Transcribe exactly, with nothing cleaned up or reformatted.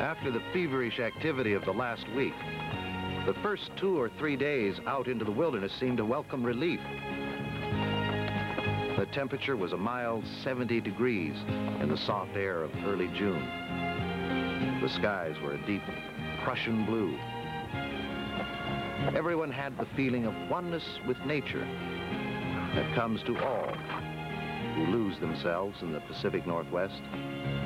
After the feverish activity of the last week, the first two or three days out into the wilderness seemed to welcome relief. The temperature was a mild seventy degrees in the soft air of early June. The skies were a deep Prussian blue. Everyone had the feeling of oneness with nature that comes to all who lose themselves in the Pacific Northwest.